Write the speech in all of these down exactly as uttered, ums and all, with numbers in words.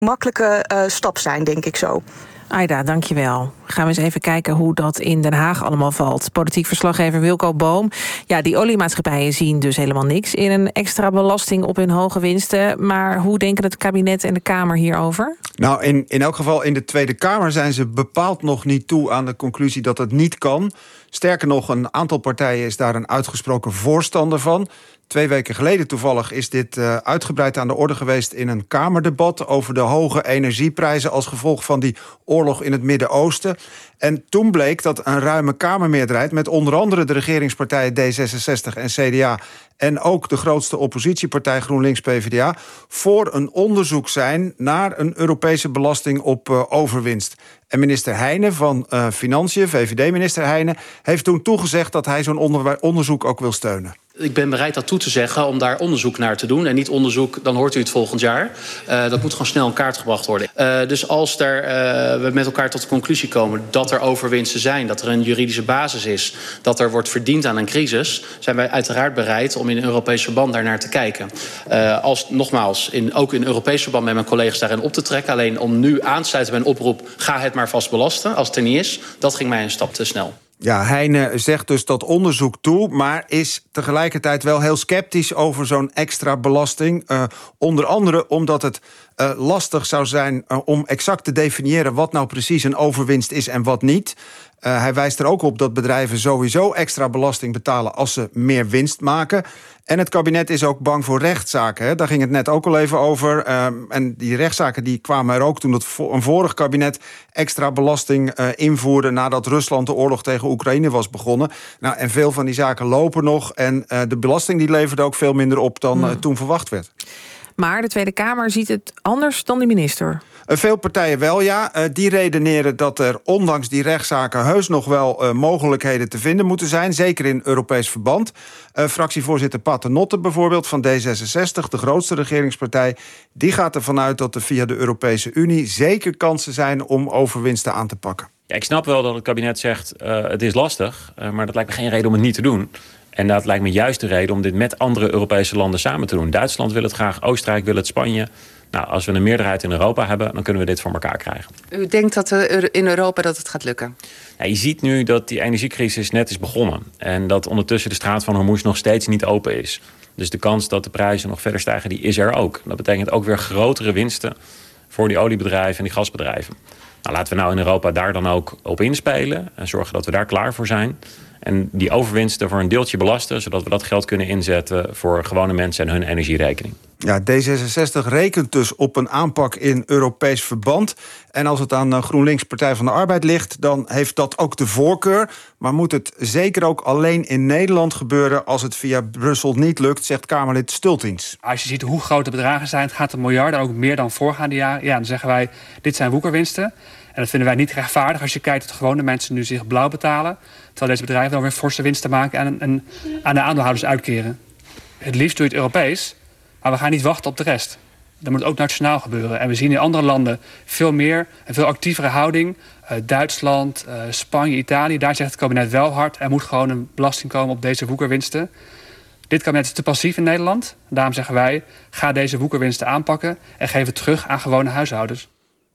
makkelijke uh, stap zijn, denk ik zo. Aida, dankjewel. Gaan we eens even kijken hoe dat in Den Haag allemaal valt. Politiek verslaggever Wilco Boom. Ja, die oliemaatschappijen zien dus helemaal niks in een extra belasting op hun hoge winsten. Maar hoe denken het kabinet en de Kamer hierover? Nou, in, in elk geval in de Tweede Kamer zijn ze bepaald nog niet toe aan de conclusie dat het niet kan. Sterker nog, een aantal partijen is daar een uitgesproken voorstander van. Twee weken geleden toevallig is dit uh, uitgebreid aan de orde geweest in een Kamerdebat over de hoge energieprijzen als gevolg van die oorlog in het Midden-Oosten. En toen bleek dat een ruime Kamermeerderheid met onder andere de regeringspartijen D zesenzestig en C D A en ook de grootste oppositiepartij GroenLinks P v d A voor een onderzoek zijn naar een Europese belasting op uh, overwinst. En minister Heijnen van uh, Financiën, V V D-minister Heijnen, heeft toen toegezegd dat hij zo'n onder- onderzoek ook wil steunen. Ik ben bereid dat toe te zeggen om daar onderzoek naar te doen. En niet onderzoek, dan hoort u het volgend jaar. Uh, dat moet gewoon snel in kaart gebracht worden. Uh, dus als er, uh, we met elkaar tot de conclusie komen dat er overwinsten zijn, dat er een juridische basis is, dat er wordt verdiend aan een crisis, zijn wij uiteraard bereid om in een Europees verband daarnaar te kijken. Uh, als, nogmaals, in, ook in Europees verband met mijn collega's daarin op te trekken. Alleen om nu aan te sluiten bij een oproep, ga het maar vast belasten, als het er niet is, dat ging mij een stap te snel. Ja, Heijnen zegt dus dat onderzoek toe, maar is tegelijkertijd wel heel sceptisch over zo'n extra belasting. Uh, onder andere omdat het uh, lastig zou zijn uh, om exact te definiëren wat nou precies een overwinst is en wat niet. Uh, hij wijst er ook op dat bedrijven sowieso extra belasting betalen als ze meer winst maken. En het kabinet is ook bang voor rechtszaken. Hè? Daar ging het net ook al even over. Uh, en die rechtszaken die kwamen er ook toen het vo- een vorig kabinet extra belasting uh, invoerde nadat Rusland de oorlog tegen Oekraïne was begonnen. Nou, en veel van die zaken lopen nog. En uh, de belasting die leverde ook veel minder op dan uh, toen verwacht werd. Maar de Tweede Kamer ziet het anders dan de minister. Uh, veel partijen wel, ja. Uh, die redeneren dat er ondanks die rechtszaken heus nog wel uh, mogelijkheden te vinden moeten zijn. Zeker in Europees verband. Uh, fractievoorzitter Paternotte bijvoorbeeld van D zesenzestig, de grootste regeringspartij, die gaat ervan uit dat er via de Europese Unie zeker kansen zijn om overwinsten aan te pakken. Ja, ik snap wel dat het kabinet zegt uh, het is lastig, uh, maar dat lijkt me geen reden om het niet te doen. En dat lijkt me juist de reden om dit met andere Europese landen samen te doen. Duitsland wil het graag, Oostenrijk wil het, Spanje. Nou, als we een meerderheid in Europa hebben, dan kunnen we dit voor elkaar krijgen. U denkt dat er in Europa dat het gaat lukken? Ja, je ziet nu dat die energiecrisis net is begonnen. En dat ondertussen de straat van Hormuz nog steeds niet open is. Dus de kans dat de prijzen nog verder stijgen, die is er ook. Dat betekent ook weer grotere winsten voor die oliebedrijven en die gasbedrijven. Nou, laten we nou in Europa daar dan ook op inspelen en zorgen dat we daar klaar voor zijn. En die overwinsten voor een deeltje belasten, zodat we dat geld kunnen inzetten voor gewone mensen en hun energierekening. Ja, D zesenzestig rekent dus op een aanpak in Europees verband. En als het aan GroenLinks Partij van de Arbeid ligt, dan heeft dat ook de voorkeur. Maar moet het zeker ook alleen in Nederland gebeuren als het via Brussel niet lukt, zegt Kamerlid Stultins. Als je ziet hoe groot de bedragen zijn, het gaat om miljarden, ook meer dan voorgaande jaren. Ja, dan zeggen wij, dit zijn woekerwinsten. En dat vinden wij niet rechtvaardig als je kijkt dat gewone mensen nu zich blauw betalen, terwijl deze bedrijven dan weer forse winsten maken en, en aan de aandeelhouders uitkeren. Het liefst doe je het Europees, maar we gaan niet wachten op de rest. Dat moet ook nationaal gebeuren. En we zien in andere landen veel meer, een veel actievere houding. Uh, Duitsland, uh, Spanje, Italië, daar zegt het kabinet wel hard. Er moet gewoon een belasting komen op deze woekerwinsten. Dit kabinet is te passief in Nederland. Daarom zeggen wij, ga deze woekerwinsten aanpakken en geef het terug aan gewone huishoudens.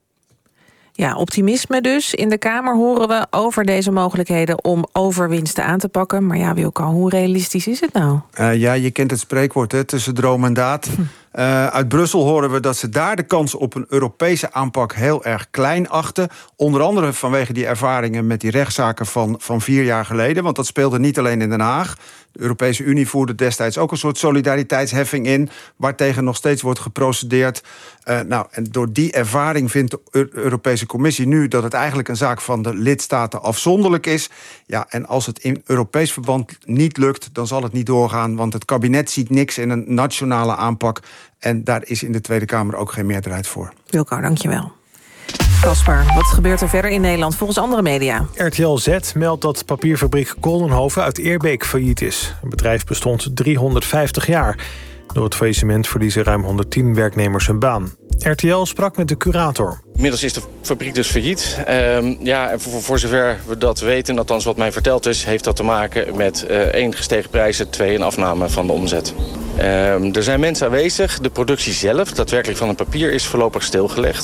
Ja, optimisme dus. In de Kamer horen we over deze mogelijkheden om overwinsten aan te pakken. Maar ja, Wilco, hoe realistisch is het nou? Uh, ja, je kent het spreekwoord, hè, tussen droom en daad. Hm. Uh, uit Brussel horen we dat ze daar de kans op een Europese aanpak heel erg klein achten. Onder andere vanwege die ervaringen met die rechtszaken van, van vier jaar geleden. Want dat speelde niet alleen in Den Haag. De Europese Unie voerde destijds ook een soort solidariteitsheffing in, waartegen nog steeds wordt geprocedeerd. Uh, nou, en door die ervaring vindt de Europese Commissie nu dat het eigenlijk een zaak van de lidstaten afzonderlijk is. Ja, en als het in Europees verband niet lukt, dan zal het niet doorgaan, want het kabinet ziet niks in een nationale aanpak. En daar is in de Tweede Kamer ook geen meerderheid voor. Wilco, dankjewel. Caspar, wat gebeurt er verder in Nederland volgens andere media? R T L Z meldt dat papierfabriek Koldenhoven uit Eerbeek failliet is. Het bedrijf bestond driehonderdvijftig jaar. Door het faillissement verliezen ruim honderdtien werknemers hun baan. R T L sprak met de curator. Inmiddels is de fabriek dus failliet. Uh, ja, en voor, voor zover we dat weten, althans wat mij verteld is, heeft dat te maken met uh, één, gestegen prijzen, twee, een afname van de omzet. Uh, er zijn mensen aanwezig. De productie zelf, daadwerkelijk van het papier, is voorlopig stilgelegd.